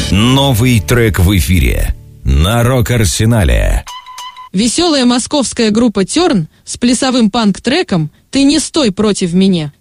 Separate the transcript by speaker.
Speaker 1: Новый трек в эфире на Рок-Арсенале.
Speaker 2: Веселая московская группа «Терн» с плясовым панк-треком «Ты не стой против меня».